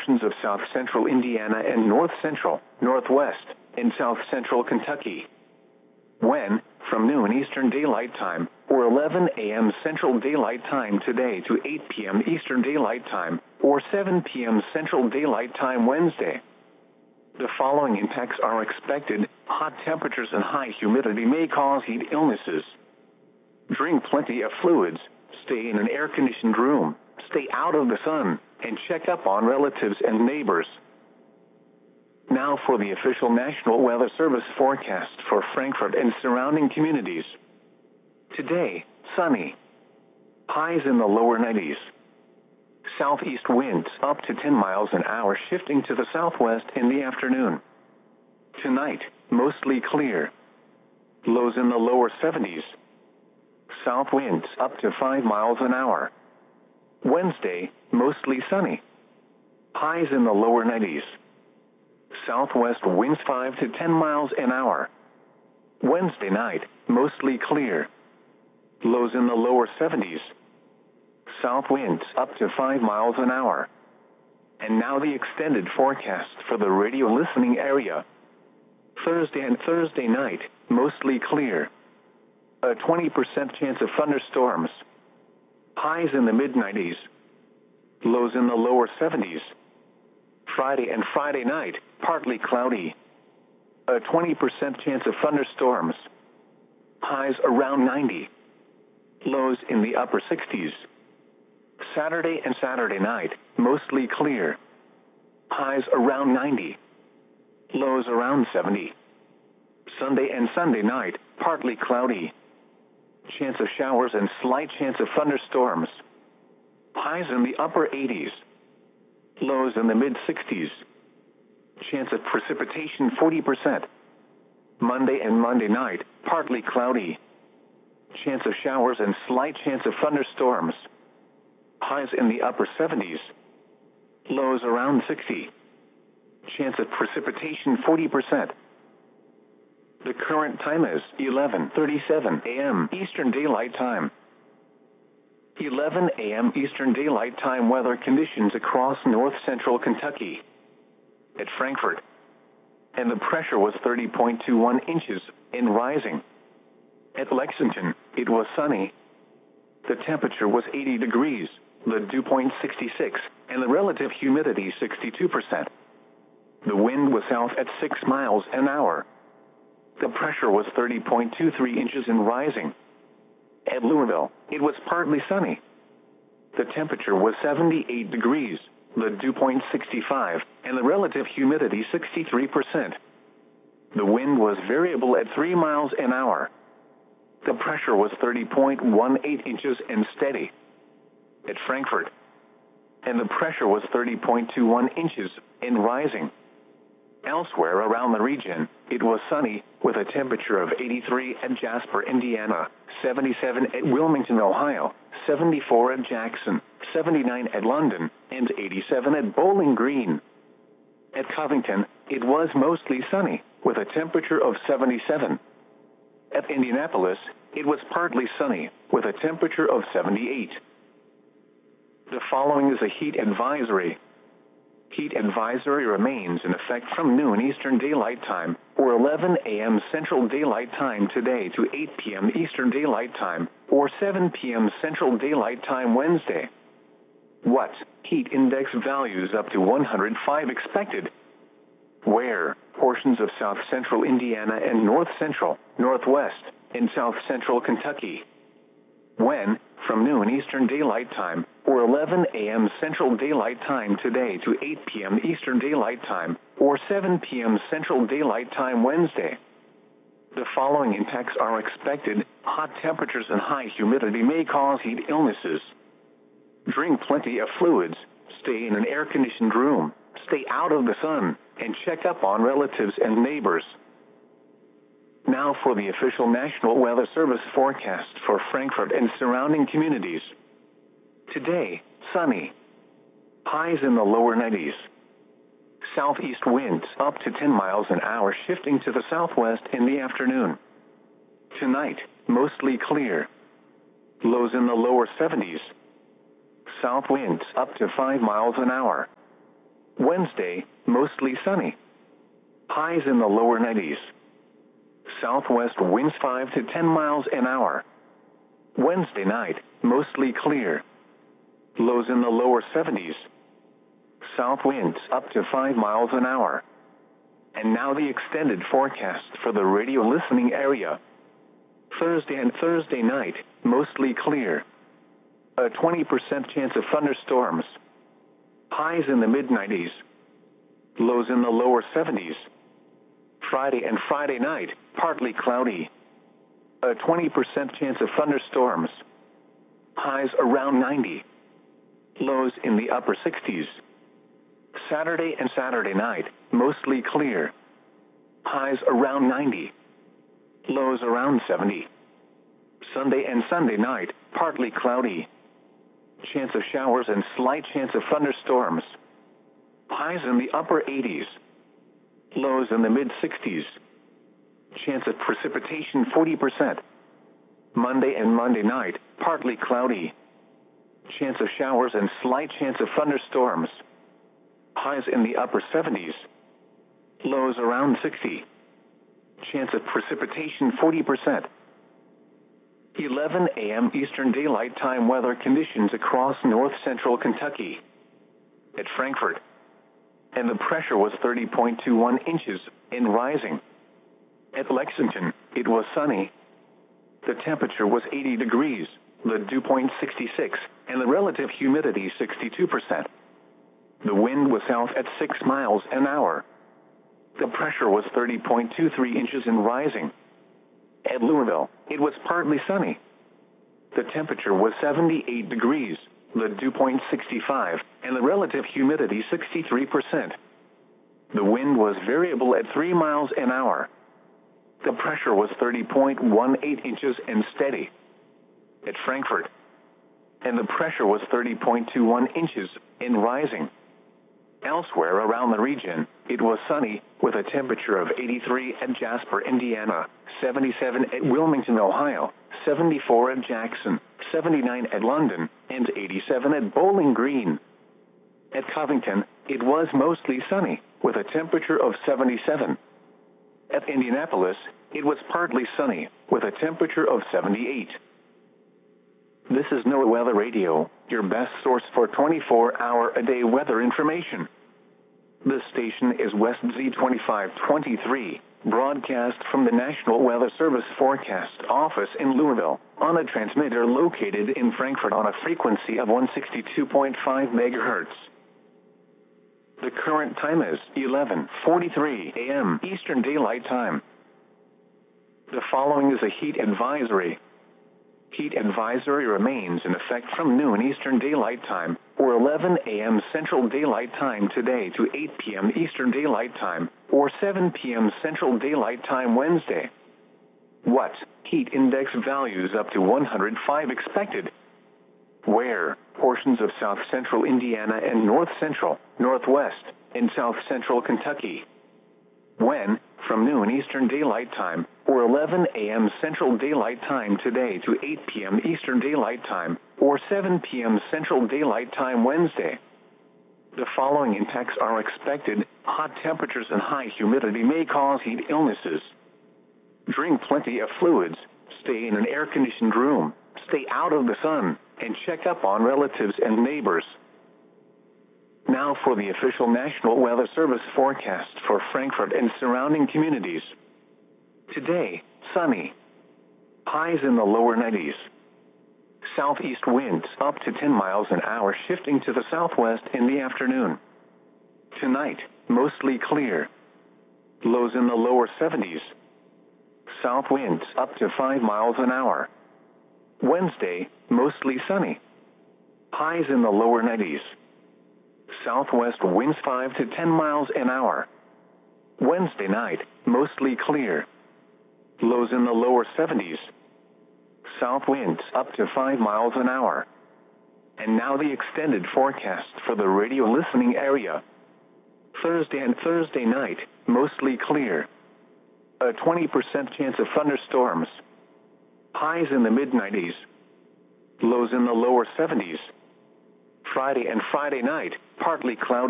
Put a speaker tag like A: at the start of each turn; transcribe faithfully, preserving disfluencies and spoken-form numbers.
A: portions of south central Indiana and north central, northwest, and south central Kentucky. When, from noon Eastern Daylight Time, or eleven a m Central Daylight Time today to eight p m Eastern Daylight Time, or seven p m Central Daylight Time Wednesday. The following impacts are expected. Hot temperatures and high humidity may cause heat illnesses. Drink plenty of fluids, stay in an air-conditioned room, stay out of the sun, and check up on relatives and neighbors. Now for the official National Weather Service forecast for Frankfort and surrounding communities. Today, sunny. Highs in the lower nineties. Southeast winds up to ten miles an hour shifting to the southwest in the afternoon. Tonight, mostly clear. Lows in the lower seventies. South winds up to five miles an hour. Wednesday, mostly sunny. Highs in the lower nineties. Southwest winds five to ten miles an hour. Wednesday night, mostly clear. Lows in the lower seventies. South winds up to five miles an hour. And now the extended forecast for the radio listening area. Thursday and Thursday night, mostly clear. A twenty percent chance of thunderstorms. Highs in the mid nineties. Lows in the lower seventies. Friday and Friday night, partly cloudy. A twenty percent chance of thunderstorms. Highs around ninety. Lows in the upper sixties. Saturday and Saturday night, mostly clear. Highs around ninety. Lows around seventy. Sunday and Sunday night, partly cloudy. Chance of showers and slight chance of thunderstorms. Highs in the upper eighties. Lows in the mid sixties. Chance of precipitation forty percent. Monday and Monday night, partly cloudy. Chance of showers and slight chance of thunderstorms. Highs in the upper seventies. Lows around sixty. Chance of precipitation forty percent. The current time is eleven thirty-seven a m Eastern Daylight Time. eleven a m Eastern Daylight Time weather conditions across north central Kentucky. At Frankfort. And the pressure was thirty point two one inches and rising. At Lexington, it was sunny. The temperature was eighty degrees, the dew point sixty-six, and the relative humidity sixty-two percent. The wind was south at six miles an hour. The pressure was thirty point two three inches and rising. At Louisville, it was partly sunny. The temperature was seventy-eight degrees, the dew point sixty-five, and the relative humidity sixty-three percent. The wind was variable at three miles an hour. The pressure was thirty point one eight inches and steady. At Frankfort. And the pressure was thirty point two one inches and rising. Elsewhere around the region, it was sunny, with a temperature of eighty-three at Jasper, Indiana, seventy-seven at Wilmington, Ohio, seventy-four at Jackson, seventy-nine at London, and eighty-seven at Bowling Green. At Covington, it was mostly sunny, with a temperature of seventy-seven. At Indianapolis, it was partly sunny, with a temperature of seventy-eight. The following is a heat advisory. Heat advisory remains in effect from noon Eastern Daylight Time, or eleven a m Central Daylight Time today to eight p m Eastern Daylight Time, or seven p m Central Daylight Time Wednesday. What? Heat index values up to one hundred five expected. Where? Portions of south central Indiana and north central, northwest, and south central Kentucky. When? From noon Eastern Daylight Time, or eleven a m Central Daylight Time today to eight p m Eastern Daylight Time, or seven p m Central Daylight Time Wednesday. The following impacts are expected. Hot temperatures and high humidity may cause heat illnesses. Drink plenty of fluids, stay in an air-conditioned room, stay out of the sun, and check up on relatives and neighbors. Now for the official National Weather Service forecast for Frankfort and surrounding communities. Today, sunny. Highs in the lower nineties. Southeast winds up to ten miles an hour shifting to the southwest in the afternoon. Tonight, mostly clear. Lows in the lower seventies. South winds up to five miles an hour. Wednesday, mostly sunny. Highs in the lower nineties. Southwest winds five to ten miles an hour. Wednesday night, mostly clear. Lows in the lower seventies. South winds up to five miles an hour. And now the extended forecast for the radio listening area. Thursday and Thursday night, mostly clear. A twenty percent chance of thunderstorms. Highs in the mid nineties. Lows in the lower seventies. Friday and Friday night, partly cloudy. A twenty percent chance of thunderstorms. Highs around ninety. Lows in the upper sixties. Saturday and Saturday night, mostly clear. Highs around ninety. Lows around seventy. Sunday and Sunday night, partly cloudy. Chance of showers and slight chance of thunderstorms. Highs in the upper eighties. Lows in the mid sixties. Chance of precipitation forty percent. Monday and Monday night, partly cloudy. Chance of showers and slight chance of thunderstorms. Highs in the upper seventies. Lows around sixty. Chance of precipitation forty percent. eleven a m Eastern Daylight Time weather conditions across north central Kentucky. At Frankfort. And the pressure was thirty point two one inches and rising. At Lexington, it was sunny. The temperature was eighty degrees, the dew point sixty-six, and the relative humidity sixty-two percent. The wind was south at six miles an hour. The pressure was thirty point two three inches and rising. At Louisville, it was partly sunny. The temperature was seventy-eight degrees, the dew point sixty-five, and the relative humidity sixty-three percent. The wind was variable at three miles an hour. The pressure was thirty point one eight inches and steady. At Frankfort. And the pressure was thirty point two one inches and rising. Elsewhere around the region, it was sunny, with a temperature of eighty-three at Jasper, Indiana, seventy-seven at Wilmington, Ohio, seventy-four at Jackson, seventy-nine at London, and eighty-seven at Bowling Green. At Covington, it was mostly sunny, with a temperature of seventy-seven. At Indianapolis, it was partly sunny, with a temperature of seventy-eight. This is NOAA Weather Radio, your best source for twenty-four hour a day weather information. This station is West Z twenty-five twenty-three, broadcast from the National Weather Service Forecast Office in Louisville, on a transmitter located in Frankfort on a frequency of one sixty-two point five megahertz. The current time is eleven forty-three a m Eastern Daylight Time. The following is a heat advisory. Heat advisory remains in effect from noon Eastern Daylight Time, or eleven a m Central Daylight Time today to eight p m Eastern Daylight Time, or seven p m Central Daylight Time Wednesday. What? Heat index values up to one hundred five expected. Where? Portions of south central Indiana and north central, northwest, and south central Kentucky. When? From noon Eastern Daylight Time, or eleven a m Central Daylight Time today to eight p m Eastern Daylight Time, or seven p m Central Daylight Time Wednesday. The following impacts are expected. Hot temperatures and high humidity may cause heat illnesses. Drink plenty of fluids, stay in an air-conditioned room, stay out of the sun, and check up on relatives and neighbors. Now for the official National Weather Service forecast for Frankfort and surrounding communities. Today, sunny. Highs in the lower nineties. Southeast winds up to ten miles an hour, shifting to the southwest in the afternoon. Tonight, mostly clear. Lows in the lower seventies. South winds up to five miles an hour. Wednesday, mostly sunny. Highs in the lower nineties. Southwest winds five to ten miles an hour. Wednesday night, mostly clear. Lows in the lower seventies. South winds up to five miles an hour. And now the extended forecast for the radio listening area. Thursday and Thursday night, mostly clear. A twenty percent chance of thunderstorms. Highs in the mid nineties. Lows in the lower seventies. Friday and Friday night, partly cloudy.